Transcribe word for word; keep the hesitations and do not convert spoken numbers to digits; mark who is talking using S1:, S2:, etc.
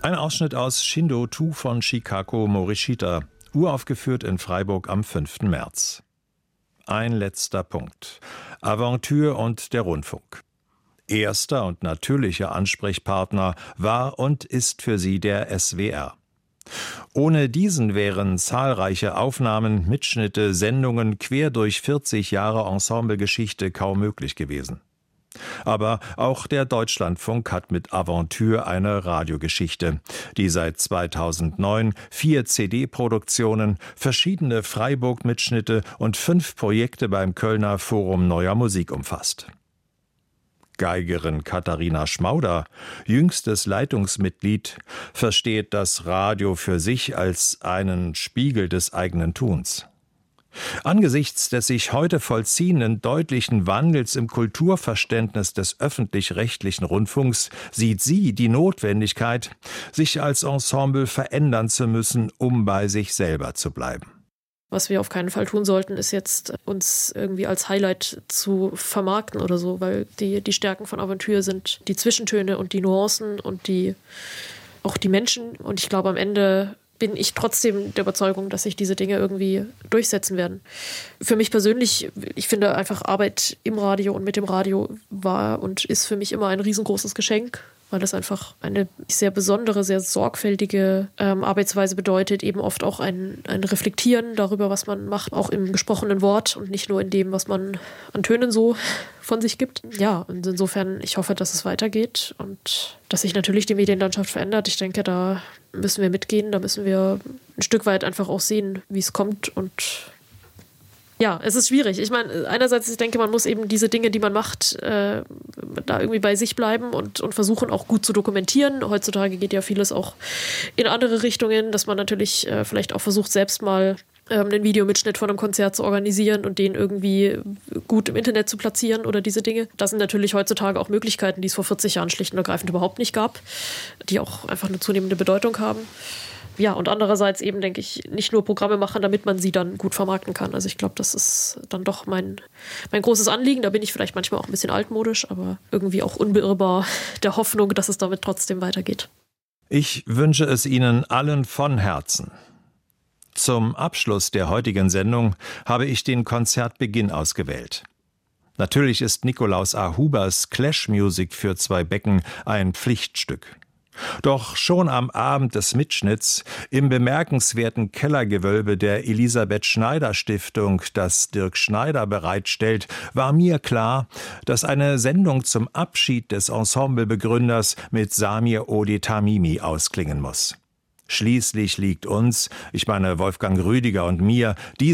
S1: Ein Ausschnitt aus Shindo zwei von Chikako Morishita, uraufgeführt in Freiburg am fünften März. Ein letzter Punkt. Aventure und der Rundfunk. Erster und natürlicher Ansprechpartner war und ist für sie der S W R. Ohne diesen wären zahlreiche Aufnahmen, Mitschnitte, Sendungen quer durch vierzig Jahre Ensemblegeschichte kaum möglich gewesen. Aber auch der Deutschlandfunk hat mit Aventure eine Radiogeschichte, die seit zweitausendneun vier C D-Produktionen, verschiedene Freiburg-Mitschnitte und fünf Projekte beim Kölner Forum Neuer Musik umfasst. Geigerin Katharina Schmauder, jüngstes Leitungsmitglied, versteht das Radio für sich als einen Spiegel des eigenen Tuns. Angesichts des sich heute vollziehenden deutlichen Wandels im Kulturverständnis des öffentlich-rechtlichen Rundfunks sieht sie die Notwendigkeit, sich als Ensemble verändern zu müssen, um bei sich selber zu bleiben.
S2: Was wir auf keinen Fall tun sollten, ist jetzt uns irgendwie als Highlight zu vermarkten oder so, weil die, die Stärken von Aventure sind die Zwischentöne und die Nuancen und die, auch die Menschen. Und ich glaube, am Ende bin ich trotzdem der Überzeugung, dass sich diese Dinge irgendwie durchsetzen werden. Für mich persönlich, ich finde einfach Arbeit im Radio und mit dem Radio war und ist für mich immer ein riesengroßes Geschenk, weil das einfach eine sehr besondere, sehr sorgfältige ähm, Arbeitsweise bedeutet, eben oft auch ein, ein Reflektieren darüber, was man macht, auch im gesprochenen Wort und nicht nur in dem, was man an Tönen so von sich gibt. Ja, und insofern, ich hoffe, dass es weitergeht und dass sich natürlich die Medienlandschaft verändert. Ich denke, da müssen wir mitgehen, da müssen wir ein Stück weit einfach auch sehen, wie es kommt und ja, es ist schwierig. Ich meine, einerseits, ich denke, man muss eben diese Dinge, die man macht, äh, da irgendwie bei sich bleiben und, und versuchen auch gut zu dokumentieren. Heutzutage geht ja vieles auch in andere Richtungen, dass man natürlich äh, vielleicht auch versucht, selbst mal ähm, einen Videomitschnitt von einem Konzert zu organisieren und den irgendwie gut im Internet zu platzieren oder diese Dinge. Das sind natürlich heutzutage auch Möglichkeiten, die es vor vierzig Jahren schlicht und ergreifend überhaupt nicht gab, die auch einfach eine zunehmende Bedeutung haben. Ja, und andererseits eben, denke ich, nicht nur Programme machen, damit man sie dann gut vermarkten kann. Also ich glaube, das ist dann doch mein, mein großes Anliegen. Da bin ich vielleicht manchmal auch ein bisschen altmodisch, aber irgendwie auch unbeirrbar der Hoffnung, dass es damit trotzdem weitergeht.
S1: Ich wünsche es Ihnen allen von Herzen. Zum Abschluss der heutigen Sendung habe ich den Konzertbeginn ausgewählt. Natürlich ist Nikolaus A. Hubers Clash Music für zwei Becken ein Pflichtstück. Doch schon am Abend des Mitschnitts im bemerkenswerten Kellergewölbe der Elisabeth Schneider Stiftung, das Dirk Schneider bereitstellt, war mir klar, dass eine Sendung zum Abschied des Ensemblebegründers mit Samir Odi Tamimi ausklingen muss. Schließlich liegt uns, ich meine Wolfgang Rüdiger und mir, diese